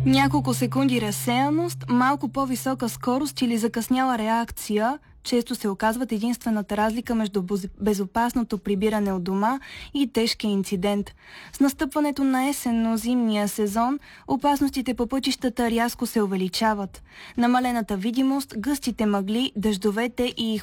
Няколко секунди разсеяност, малко по-висока скорост или закъсняла реакция често се оказват единствената разлика между безопасното прибиране от дома и тежкия инцидент. С настъпването на есенно-зимния сезон опасностите по пътищата рязко се увеличават. Намалената видимост, гъстите мъгли, дъждовете и